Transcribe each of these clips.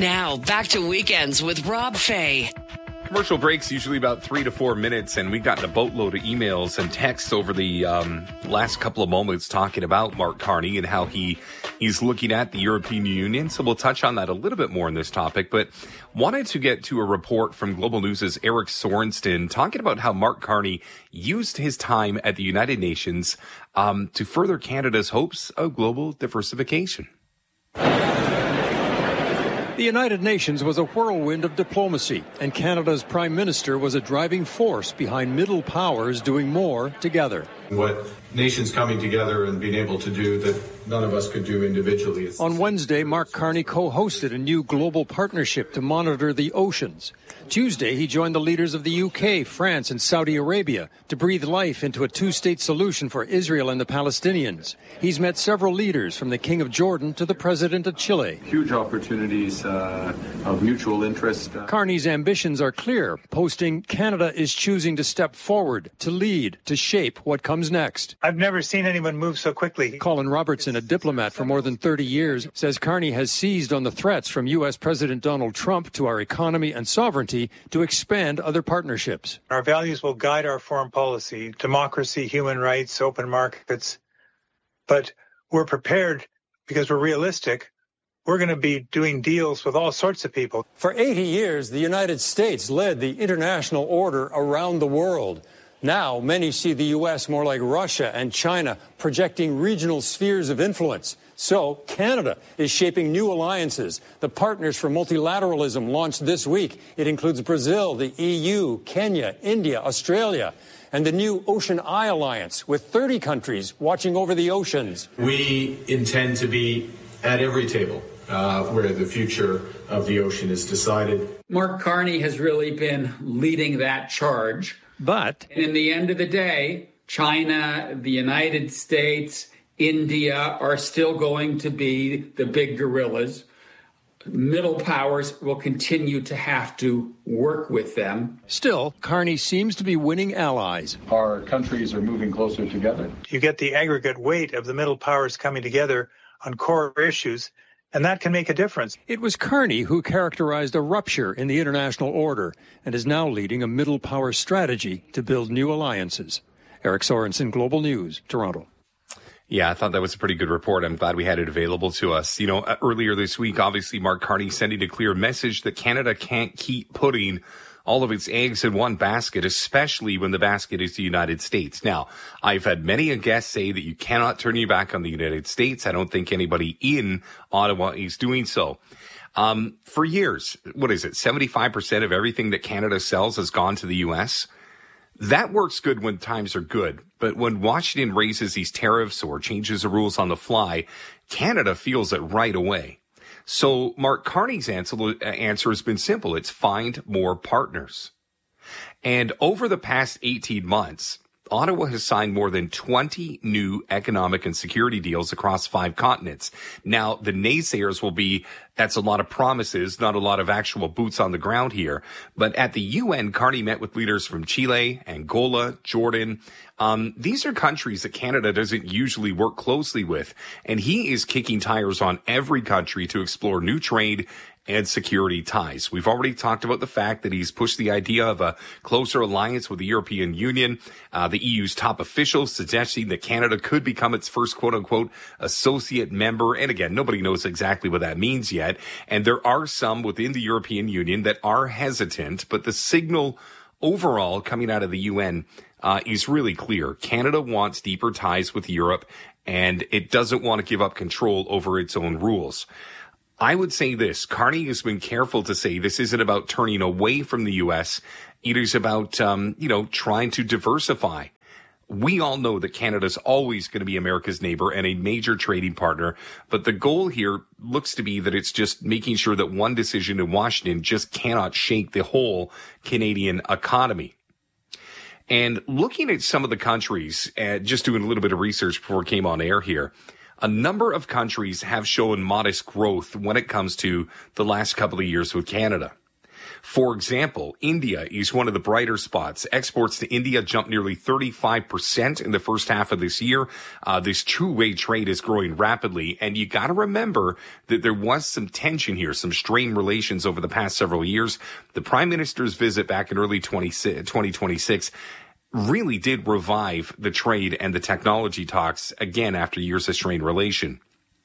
Now, back to Weekends with Rob Fay. Commercial breaks usually about 3 to 4 minutes, and we've gotten a boatload of emails and texts over the last couple of moments talking about Mark Carney and how he's looking at the European Union. So we'll touch on that a little bit more in this topic, but wanted to get to a report from Global News' Eric Sorensen talking about how Mark Carney used his time at the United Nations to further Canada's hopes of global diversification. The United Nations was a whirlwind of diplomacy, and Canada's Prime Minister was a driving force behind middle powers doing more together. What nations coming together and being able to do that none of us could do individually. On Wednesday, Mark Carney co-hosted a new global partnership to monitor the oceans. Tuesday, he joined the leaders of the UK, France, and Saudi Arabia to breathe life into a two-state solution for Israel and the Palestinians. He's met several leaders, from the King of Jordan to the President of Chile. Huge opportunities of mutual interest. Carney's ambitions are clear, posting, "Canada is choosing to step forward, to lead, to shape what comes next." I've never seen anyone move so quickly. Colin Robertson, a diplomat for more than 30 years, says Carney has seized on the threats from U.S. President Donald Trump to our economy and sovereignty to expand other partnerships. Our values will guide our foreign policy: democracy, human rights, open markets. But we're prepared because we're realistic. We're going to be doing deals with all sorts of people. For 80 years, the United States led the international order around the world. Now, many see the U.S. more like Russia and China, projecting regional spheres of influence. So, Canada is shaping new alliances. The Partners for Multilateralism launched this week. It includes Brazil, the EU, Kenya, India, Australia, and the new Ocean Eye Alliance, with 30 countries watching over the oceans. We intend to be at every table where the future of the ocean is decided. Mark Carney has really been leading that charge. But in the end of the day, China, the United States, India are still going to be the big gorillas. Middle powers will continue to have to work with them. Still, Carney seems to be winning allies. Our countries are moving closer together. You get the aggregate weight of the middle powers coming together on core issues, and that can make a difference. It was Carney who characterized a rupture in the international order and is now leading a middle power strategy to build new alliances. Eric Sorensen, Global News, Toronto. Yeah, I thought that was a pretty good report. I'm glad we had it available to us. You know, earlier this week, obviously, Mark Carney sending a clear message that Canada can't keep putting all of its eggs in one basket, especially when the basket is the United States. Now, I've had many a guest say that you cannot turn your back on the United States. I don't think anybody in Ottawa is doing so. For years, 75% of everything that Canada sells has gone to the U.S.? That works good when times are good, but when Washington raises these tariffs or changes the rules on the fly, Canada feels it right away. So Mark Carney's answer has been simple. It's find more partners. And over the past 18 months, Ottawa has signed more than 20 new economic and security deals across 5 continents. Now, the naysayers will be, that's a lot of promises, not a lot of actual boots on the ground here. But at the UN, Carney met with leaders from Chile, Angola, Jordan. These are countries that Canada doesn't usually work closely with. And he is kicking tires on every country to explore new trade and security ties. We've already talked about the fact that he's pushed the idea of a closer alliance with the European Union. The EU's top officials suggesting that Canada could become its first quote-unquote associate member. And again, nobody knows exactly what that means yet. And there are some within the European Union that are hesitant, but the signal overall coming out of the UN is really clear. Canada wants deeper ties with Europe, and it doesn't want to give up control over its own rules. I would say this, Carney has been careful to say this isn't about turning away from the U.S. It is about, trying to diversify. We all know that Canada's always going to be America's neighbor and a major trading partner. But the goal here looks to be that it's just making sure that one decision in Washington just cannot shake the whole Canadian economy. And looking at some of the countries, just doing a little bit of research before we came on air here, a number of countries have shown modest growth when it comes to the last couple of years with Canada. For example, India is one of the brighter spots. Exports to India jumped nearly 35% in the first half of this year. This two-way trade is growing rapidly, and you got to remember that there was some tension here, some strained relations over the past several years. The Prime Minister's visit back in early 2026 really did revive the trade and the technology talks again after years of strained relation.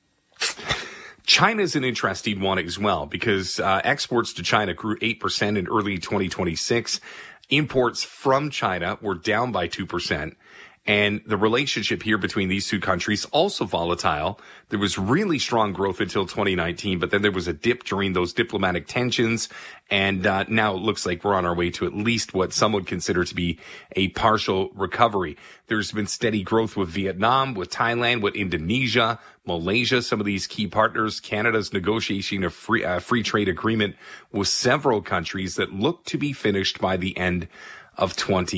China's an interesting one as well because exports to China grew 8% in early 2026. Imports from China were down by 2%. And the relationship here between these two countries also volatile. There was really strong growth until 2019, but then there was a dip during those diplomatic tensions. And now it looks like we're on our way to at least what some would consider to be a partial recovery. There's been steady growth with Vietnam, with Thailand, with Indonesia, Malaysia, some of these key partners. Canada's negotiating a free trade agreement with several countries that look to be finished by the end of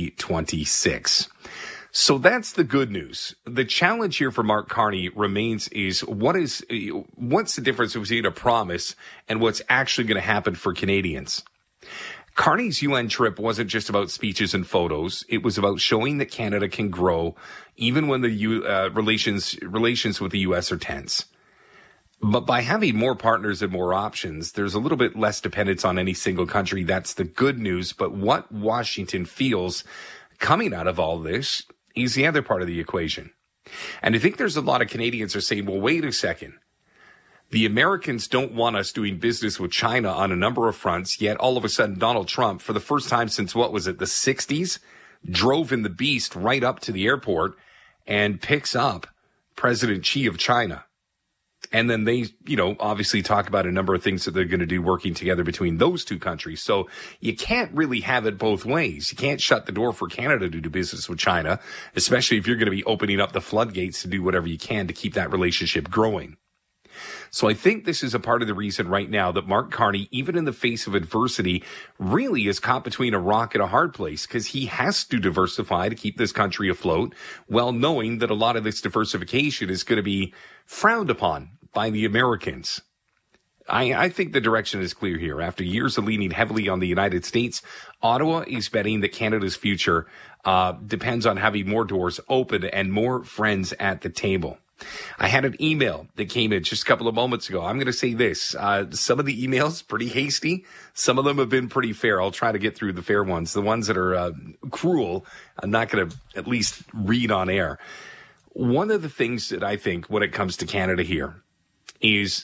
2026. So that's the good news. The challenge here for Mark Carney remains is what's the difference between a promise and what's actually going to happen for Canadians? Carney's UN trip wasn't just about speeches and photos. It was about showing that Canada can grow even when the relations with the U.S. are tense. But by having more partners and more options, there's a little bit less dependence on any single country. That's the good news. But what Washington feels coming out of all this is the other part of the equation. And I think there's a lot of Canadians are saying, well, wait a second. The Americans don't want us doing business with China on a number of fronts, yet all of a sudden Donald Trump, for the first time since, the 60s, drove in the Beast right up to the airport and picks up President Xi of China. And then they, obviously talk about a number of things that they're going to do working together between those two countries. So you can't really have it both ways. You can't shut the door for Canada to do business with China, especially if you're going to be opening up the floodgates to do whatever you can to keep that relationship growing. So I think this is a part of the reason right now that Mark Carney, even in the face of adversity, really is caught between a rock and a hard place because he has to diversify to keep this country afloat, while knowing that a lot of this diversification is going to be frowned upon by the Americans. I think the direction is clear here. After years of leaning heavily on the United States, Ottawa is betting that Canada's future depends on having more doors open and more friends at the table. I had an email that came in just a couple of moments ago. I'm going to say this. Some of the emails, pretty hasty. Some of them have been pretty fair. I'll try to get through the fair ones. The ones that are cruel, I'm not going to at least read on air. One of the things that I think when it comes to Canada here is,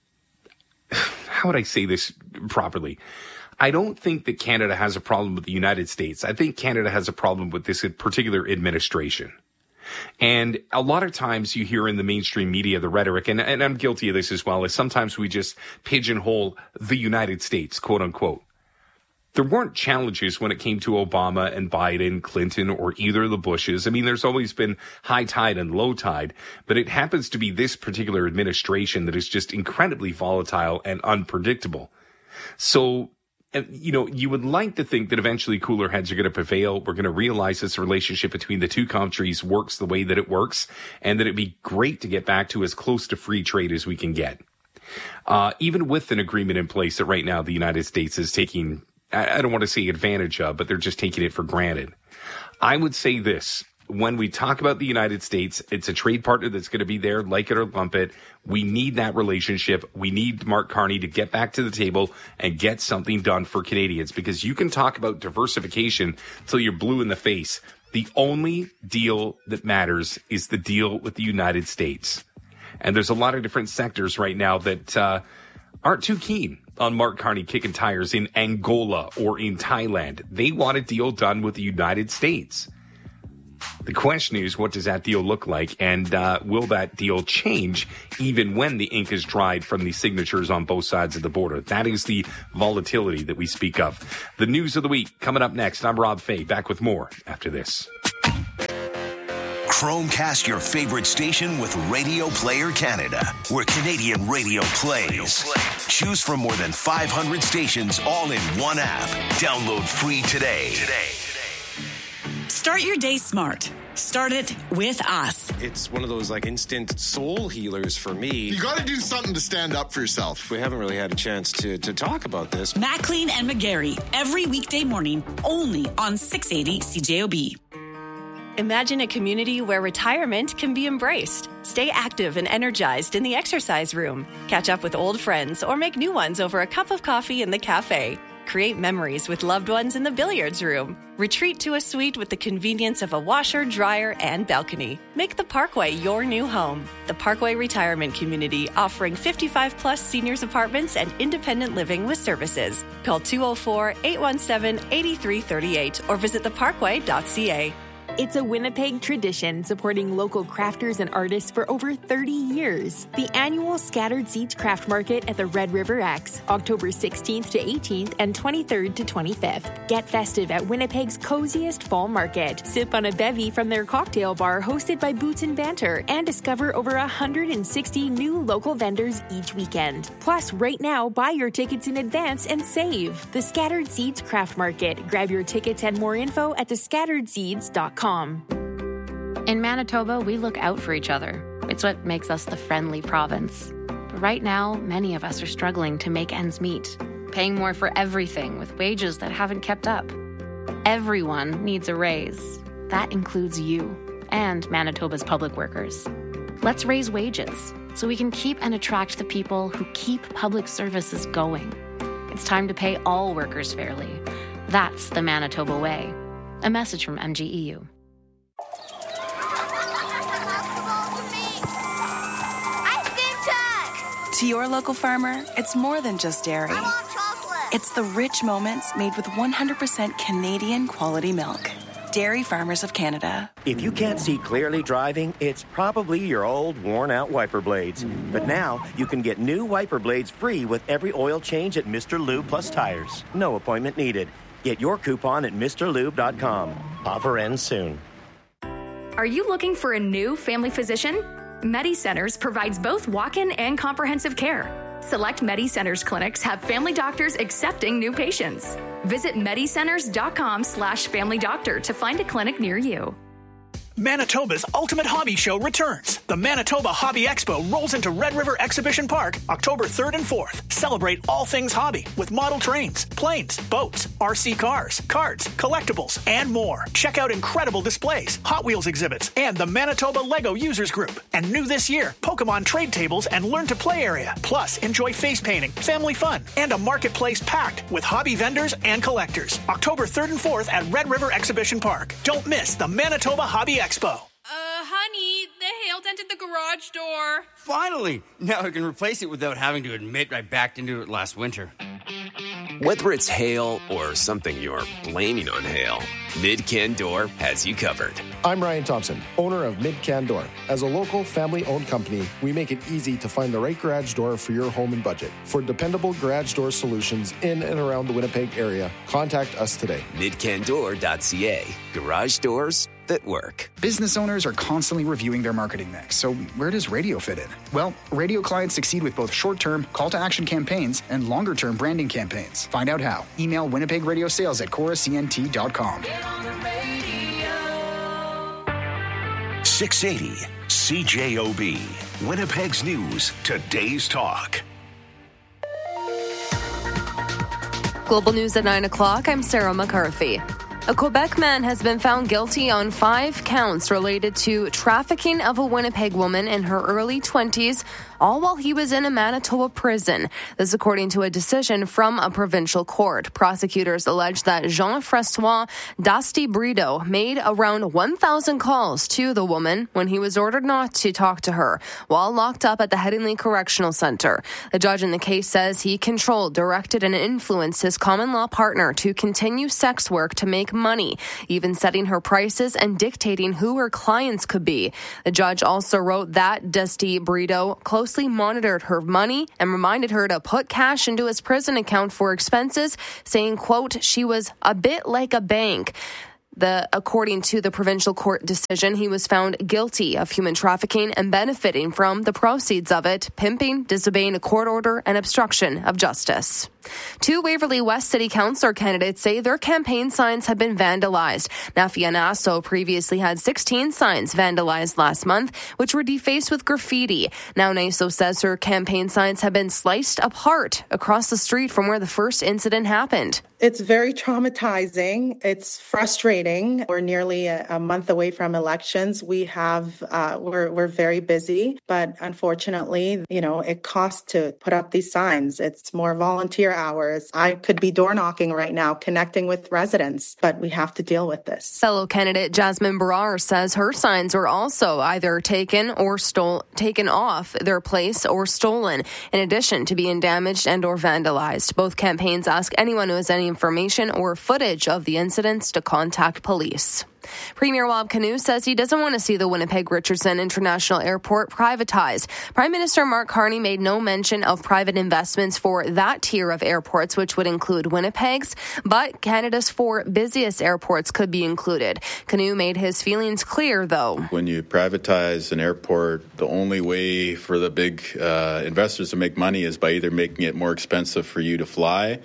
how would I say this properly? I don't think that Canada has a problem with the United States. I think Canada has a problem with this particular administration. And a lot of times you hear in the mainstream media the rhetoric, and I'm guilty of this as well, is sometimes we just pigeonhole the United States, quote unquote. There weren't challenges when it came to Obama and Biden, Clinton, or either of the Bushes. I mean, there's always been high tide and low tide, but it happens to be this particular administration that is just incredibly volatile and unpredictable. So, you would like to think that eventually cooler heads are going to prevail. We're going to realize this relationship between the two countries works the way that it works, and that it'd be great to get back to as close to free trade as we can get. Even with an agreement in place that right now the United States is taking, I don't want to say advantage of, but they're just taking it for granted. I would say this. When we talk about the United States, it's a trade partner that's going to be there, like it or lump it. We need that relationship. We need Mark Carney to get back to the table and get something done for Canadians, because you can talk about diversification till you're blue in the face. The only deal that matters is the deal with the United States. And there's a lot of different sectors right now that aren't too keen on Mark Carney kicking tires in Angola or in Thailand. They want a deal done with the United States. The question is, what does that deal look like? And will that deal change even when the ink is dried from the signatures on both sides of the border? That is the volatility that we speak of. The news of the week coming up next. I'm Rob Fay, back with more after this. Chromecast your favorite station with Radio Player Canada, where Canadian radio plays. Choose from more than 500 stations all in one app. Download free today. Start your day smart Start it with us. It's one of those instant soul healers for me. You got to do something to stand up for yourself. We haven't really had a chance to talk about this. Maclean and McGarry, every weekday morning, only on 680 CJOB. Imagine a community where retirement can be embraced. Stay active and energized in the exercise room. Catch up with old friends or make new ones over a cup of coffee in the cafe. Create memories with loved ones in the billiards room. Retreat to a suite with the convenience of a washer, dryer, and balcony. Make the Parkway your new home. The Parkway Retirement Community, offering 55-plus seniors apartments and independent living with services. Call 204-817-8338 or visit theparkway.ca. It's a Winnipeg tradition supporting local crafters and artists for over 30 years. The annual Scattered Seeds Craft Market at the Red River X, October 16th to 18th and 23rd to 25th. Get festive at Winnipeg's coziest fall market. Sip on a bevy from their cocktail bar hosted by Boots and Banter and discover over 160 new local vendors each weekend. Plus, right now, buy your tickets in advance and save. The Scattered Seeds Craft Market. Grab your tickets and more info at thescatteredseeds.com. In Manitoba, we look out for each other. It's what makes us the friendly province. But right now, many of us are struggling to make ends meet, paying more for everything with wages that haven't kept up. Everyone needs a raise. That includes you and Manitoba's public workers. Let's raise wages so we can keep and attract the people who keep public services going. It's time to pay all workers fairly. That's the Manitoba way. A message from MGEU. To your local farmer, it's more than just dairy. I want chocolate. It's the rich moments made with 100% Canadian quality milk. Dairy Farmers of Canada. If you can't see clearly driving, it's probably your old, worn-out wiper blades. But now, you can get new wiper blades free with every oil change at Mr. Lube Plus Tires. No appointment needed. Get your coupon at MrLube.com. Offer ends soon. Are you looking for a new family physician? MediCenters provides both walk-in and comprehensive care. Select MediCenters clinics have family doctors accepting new patients. Visit medicenters.com/familydoctor to find a clinic near you. Manitoba's Ultimate Hobby Show returns. The Manitoba Hobby Expo rolls into Red River Exhibition Park October 3rd and 4th. Celebrate all things hobby with model trains, planes, boats, RC cars, cards, collectibles, and more. Check out incredible displays, Hot Wheels exhibits, and the Manitoba Lego Users Group. And new this year, Pokemon trade tables and learn to play area. Plus, enjoy face painting, family fun, and a marketplace packed with hobby vendors and collectors. October 3rd and 4th at Red River Exhibition Park. Don't miss the Manitoba Hobby Expo. Honey, the hail dented the garage door. Finally! Now I can replace it without having to admit I backed into it last winter. Whether it's hail or something you're blaming on hail, Mid-Can Door has you covered. I'm Ryan Thompson, owner of Mid-Can Door. As a local, family-owned company, we make it easy to find the right garage door for your home and budget. For dependable garage door solutions in and around the Winnipeg area, contact us today. MidCanDoor.ca. Garage doors that work. Business owners are constantly reviewing their marketing mix, so where does radio fit in? Well, radio clients succeed with both short-term call-to-action campaigns and longer-term branding campaigns. Find out how. Email Winnipeg Radio Sales at CoraCNT.com. 680 CJOB. Winnipeg's News, Today's Talk. Global News at 9 o'clock. I'm Sarah McCarthy. A Quebec man has been found guilty on 5 counts related to trafficking of a Winnipeg woman in her early 20s, all while he was in a Manitoba prison. This according to a decision from a provincial court. Prosecutors allege that Jean-François Dusty Brito made around 1,000 calls to the woman when he was ordered not to talk to her while locked up at the Headingley Correctional Center. The judge in the case says he controlled, directed, and influenced his common-law partner to continue sex work to make money, even setting her prices and dictating who her clients could be. The judge also wrote that Dusty Brito closely monitored her money and reminded her to put cash into his prison account for expenses, saying, quote, she was a bit like a bank. According to the provincial court decision, he was found guilty of human trafficking and benefiting from the proceeds of it, pimping, disobeying a court order, and obstruction of justice. 2 Waverley West City Councillor candidates say their campaign signs have been vandalized. Nafia Nasso previously had 16 signs vandalized last month, which were defaced with graffiti. Now Nasso says her campaign signs have been sliced apart across the street from where the first incident happened. It's very traumatizing. It's frustrating. We're nearly a month away from elections. We're very busy, but unfortunately, it costs to put up these signs. It's more volunteer hours. I could be door knocking right now, connecting with residents, but we have to deal with this. Fellow candidate Jasmine Brar says her signs were also either taken off their place or stolen, in addition to being damaged and or vandalized. Both campaigns ask anyone who has any information or footage of the incidents to contact police. Premier Wab Kinew says he doesn't want to see the Winnipeg-Richardson International Airport privatized. Prime Minister Mark Carney made no mention of private investments for that tier of airports, which would include Winnipeg's, but Canada's 4 busiest airports could be included. Kinew made his feelings clear, though. When you privatize an airport, the only way for the big investors to make money is by either making it more expensive for you to fly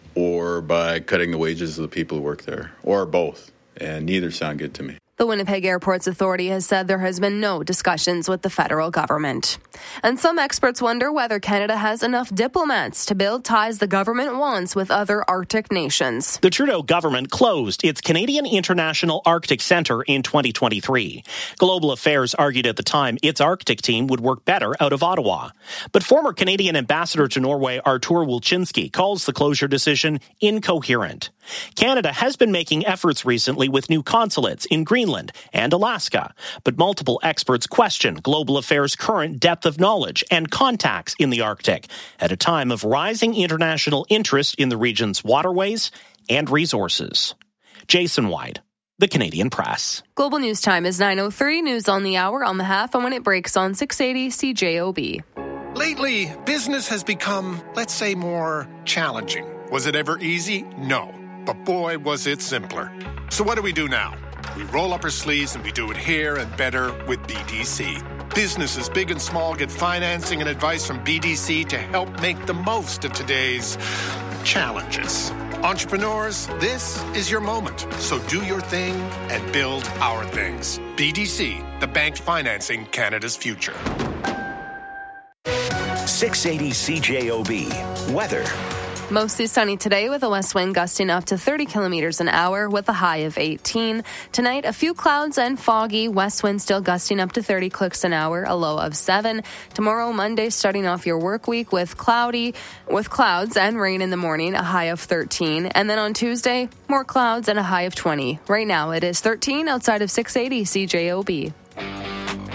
or by cutting the wages of the people who work there, or both. And neither sound good to me. The Winnipeg Airports Authority has said there has been no discussions with the federal government. And some experts wonder whether Canada has enough diplomats to build ties the government wants with other Arctic nations. The Trudeau government closed its Canadian International Arctic Centre in 2023. Global Affairs argued at the time its Arctic team would work better out of Ottawa. But former Canadian ambassador to Norway Artur Wilczynski calls the closure decision incoherent. Canada has been making efforts recently with new consulates in Greenland and Alaska, but multiple experts question Global Affairs' current depth of knowledge and contacts in the Arctic at a time of rising international interest in the region's waterways and resources. Jason White, The Canadian Press. Global News Time is 9:03. News on the hour on the half and when it breaks on 680 CJOB. Lately, business has become, let's say, more challenging. Was it ever easy? No. But boy, was it simpler. So what do we do now? We roll up our sleeves and we do it here and better with BDC. Businesses big and small get financing and advice from BDC to help make the most of today's challenges. Entrepreneurs, this is your moment. So do your thing and build our things. BDC, the bank financing Canada's future. 680 CJOB. Weather. Mostly sunny today with a west wind gusting up to 30 kilometers an hour with a high of 18. Tonight, a few clouds and foggy. West wind still gusting up to 30 clicks an hour, a low of 7. Tomorrow, Monday, starting off your work week with clouds and rain in the morning, a high of 13. And then on Tuesday, more clouds and a high of 20. Right now, it is 13 outside of 680 CJOB.